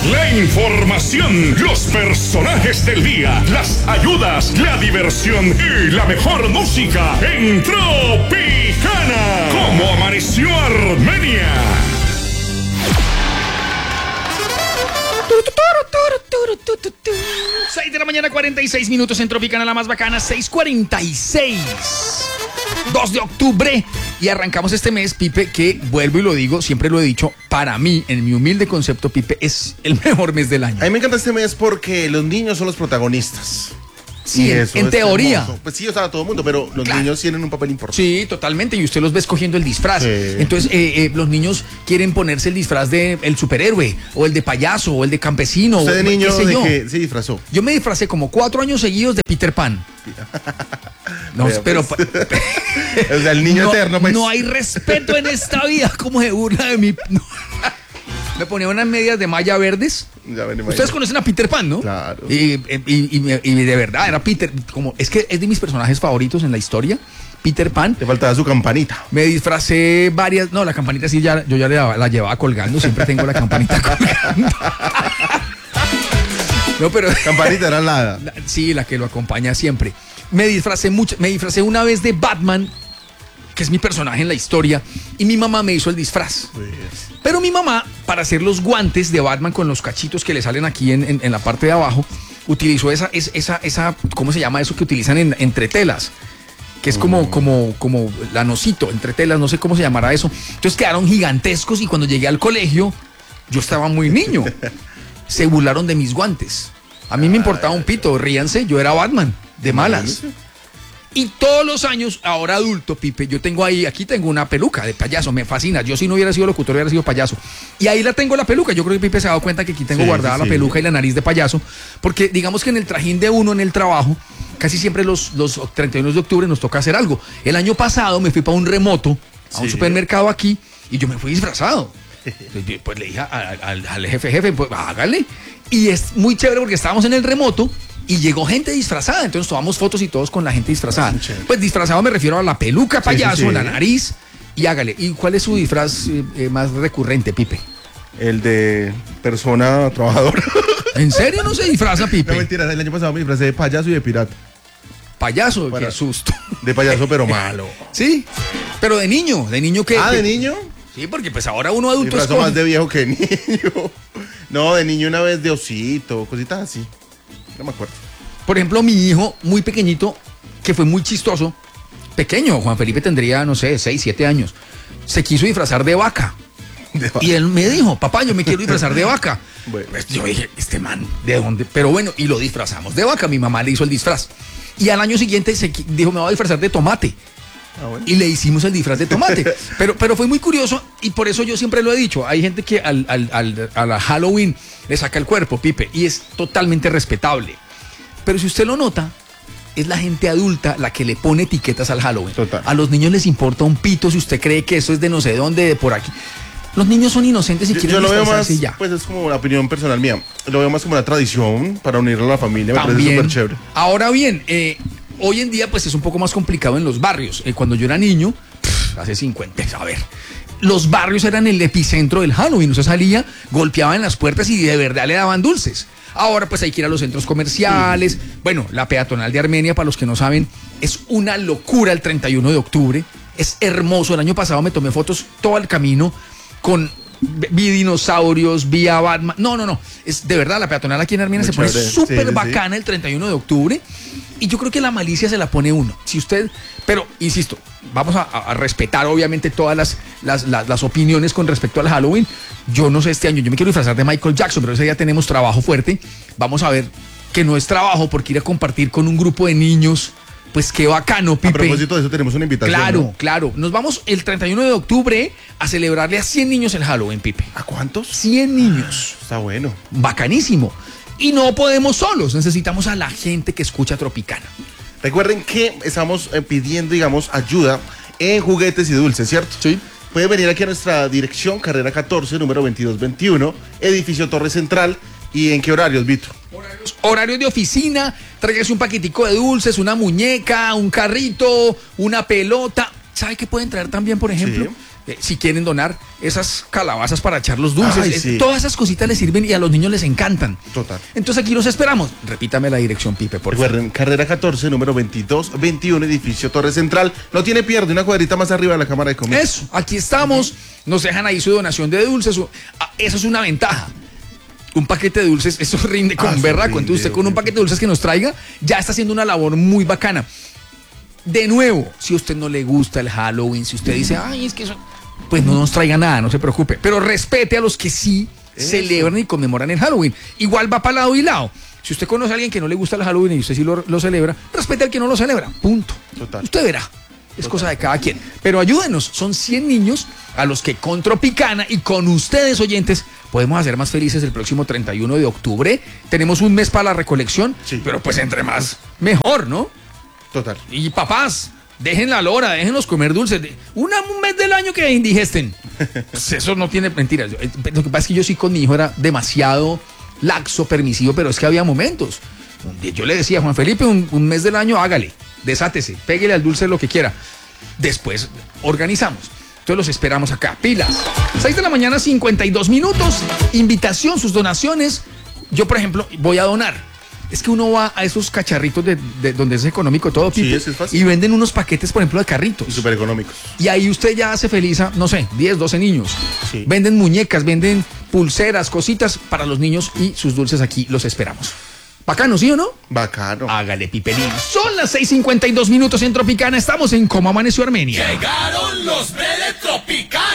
La información, los personajes del día, las ayudas, la diversión y la mejor música en Tropicana. ¿Cómo amaneció Armenia? 6 de la mañana, 46 minutos en Tropicana, la más bacana, 6:46. 2 de octubre. Y arrancamos este mes, Pipe, que vuelvo y lo digo, siempre lo he dicho, para mí, en mi humilde concepto, Pipe, es el mejor mes del año. A mí me encanta este mes porque los niños son los protagonistas. Sí, en teoría. Hermoso. Pues sí, o sea, todo el mundo, pero los niños tienen un papel importante. Sí, totalmente, y usted los ve escogiendo el disfraz. Sí. Entonces, los niños quieren ponerse el disfraz de el superhéroe, o el de payaso, o el de ¿Usted de niño qué sé de yo. qué se disfrazó? Yo me disfracé como 4 años seguidos de Peter Pan. No, Vea, pero pues. O sea, el niño eterno, pues. no hay respeto en esta vida, como se burla de mí. No. Me ponía unas medias de malla verdes. Ya ven, Ustedes conocen a Peter Pan, ¿no? Claro. Y de verdad era Peter, como es que es de mis personajes favoritos en la historia. Peter Pan. Te faltaba su campanita. Me disfracé varias. No, la campanita sí, yo ya la llevaba colgando. Siempre tengo la campanita colgando. No, pero. Campanita era la. Sí, la que lo acompaña siempre. Me disfracé una vez de Batman, que es mi personaje en la historia, y mi mamá me hizo el disfraz. Pero mi mamá, para hacer los guantes de Batman con los cachitos que le salen aquí en la parte de abajo, utilizó esa ¿cómo se llama eso que utilizan entre telas? Que es como lanosito, entre telas, no sé cómo se llamará eso. Entonces quedaron gigantescos y cuando llegué al colegio, yo estaba muy niño. Se burlaron de mis guantes. A mí me importaba un pito, ríanse, yo era Batman, de malas. Y todos los años, ahora adulto, Pipe, yo tengo aquí tengo una peluca de payaso, me fascina. Yo si no hubiera sido locutor, hubiera sido payaso. Y ahí la tengo la peluca. Yo creo que Pipe se ha dado cuenta que aquí tengo guardada la peluca y la nariz de payaso. Porque digamos que en el trajín de uno en el trabajo, casi siempre los 31 de octubre nos toca hacer algo. El año pasado me fui para un remoto, a un supermercado aquí, y yo me fui disfrazado. Entonces, pues le dije al jefe, pues hágale. Y es muy chévere porque estábamos en el remoto y llegó gente disfrazada. Entonces tomamos fotos y todos con la gente disfrazada. Pues disfrazado me refiero a la peluca payaso, la nariz y hágale. ¿Y cuál es su disfraz más recurrente, Pipe? El de persona trabajadora. ¿En serio no se disfraza, Pipe? No, mentira, el año pasado me disfrazé de payaso y de pirata. Payaso, qué susto. De payaso, pero malo. Sí, pero de niño que... ¿De niño? Sí, porque pues ahora uno adulto es más de viejo que niño. No, de niño una vez de osito, cositas así. No me acuerdo. Por ejemplo, mi hijo muy pequeñito, que fue muy chistoso, pequeño, Juan Felipe tendría, no sé, 6, 7 años, se quiso disfrazar de vaca. Y él me dijo, papá, yo me quiero disfrazar de vaca. Bueno. Pues yo dije, este man, ¿de dónde? Pero bueno, y lo disfrazamos de vaca, mi mamá le hizo el disfraz. Y al año siguiente dijo, me voy a disfrazar de tomate. Bueno. Y le hicimos el disfraz de tomate. pero fue muy curioso y por eso yo siempre lo he dicho. Hay gente que a la Halloween le saca el cuerpo, Pipe, y es totalmente respetable. Pero si usted lo nota, es la gente adulta la que le pone etiquetas al Halloween. Total. A los niños les importa un pito si usted cree que eso es de no sé dónde, de por aquí. Los niños son inocentes y quieren disfrazarse y ya. Pues es como la opinión personal mía. Lo veo más como una tradición para unir a la familia. Me parece súper chévere. Ahora bien, hoy en día pues es un poco más complicado en los barrios. Cuando yo era niño, hace 50, a ver, los barrios eran el epicentro del Halloween. Usted salía, golpeaba en las puertas y de verdad le daban dulces. Ahora pues hay que ir a los centros comerciales. Bueno, la peatonal de Armenia, para los que no saben, es una locura el 31 de octubre. Es hermoso. El año pasado me tomé fotos todo el camino vi dinosaurios, vi a Batman. No. Es de verdad, la peatonal aquí en Armenia se pone súper bacana el 31 de octubre. Y yo creo que la malicia se la pone uno. Si usted, pero insisto, vamos a respetar obviamente todas las opiniones con respecto al Halloween. Yo no sé, este año yo me quiero disfrazar de Michael Jackson, pero ese día tenemos trabajo fuerte. Vamos a ver que no es trabajo porque ir a compartir con un grupo de niños. Pues qué bacano, Pipe. A propósito de eso tenemos una invitación. Claro. Nos vamos el 31 de octubre a celebrarle a 100 niños el Halloween, Pipe. ¿A cuántos? 100 niños. Está bueno. Bacanísimo. Y no podemos solos, necesitamos a la gente que escucha Tropicana. Recuerden que estamos pidiendo, digamos, ayuda en juguetes y dulces, ¿cierto? Sí. Pueden venir aquí a nuestra dirección, carrera 14, número 2221, edificio Torre Central. ¿Y en qué horarios, Vito? Horarios de oficina, tráigase un paquetico de dulces, una muñeca, un carrito, una pelota. ¿Sabe qué pueden traer también, por ejemplo? si quieren donar esas calabazas para echar los dulces. Ay, sí. Todas esas cositas les sirven y a los niños les encantan. Total. Entonces aquí los esperamos. Repítame la dirección, Pipe, por favor. Recuerden, carrera 14, número 2221, edificio Torre Central. No tiene pierde, una cuadrita más arriba de la Cámara de Comercio. Eso, aquí estamos. Nos dejan ahí su donación de dulces. Eso es una ventaja. Un paquete de dulces, eso rinde con berraco. Entonces usted con un paquete de dulces que nos traiga, ya está haciendo una labor muy bacana. De nuevo, si a usted no le gusta el Halloween, si usted dice, ay, es que eso, pues no nos traiga nada, no se preocupe. Pero respete a los que sí celebran y conmemoran el Halloween. Igual va para lado y lado. Si usted conoce a alguien que no le gusta el Halloween y usted sí lo celebra, respete al que no lo celebra. Punto. Total. Usted verá. Es cosa de cada quien. Pero ayúdenos. Son 100 niños a los que con Tropicana y con ustedes, oyentes, podemos hacer más felices el próximo 31 de octubre. Tenemos un mes para la recolección, sí, pero pues entre más, mejor, ¿no? Total. Y papás, dejen la lora, déjenlos comer dulces. Un mes del año que indigesten. Pues eso no tiene mentiras. Lo que pasa es que yo sí con mi hijo era demasiado laxo, permisivo, pero es que había momentos. Yo le decía a Juan Felipe, un mes del año, hágale, desátese, péguele al dulce lo que quiera. Después organizamos. Entonces los esperamos acá. Pilas. 6 de la mañana, 52 minutos. Invitación, sus donaciones. Yo, por ejemplo, voy a donar. Es que uno va a esos cacharritos de donde es económico todo, Pipe, sí, eso es fácil. Y venden unos paquetes, por ejemplo, de carritos. Y súper económicos. Y ahí usted ya hace feliz a, no sé, 10, 12 niños. Sí. Venden muñecas, venden pulseras, cositas para los niños y sus dulces aquí los esperamos. Bacano, ¿sí o no? Bacano. Hágale, Pipelín. Son las 6:52 minutos en Tropicana. Estamos en Cómo Amaneció Armenia. Llegaron los de Tropicana.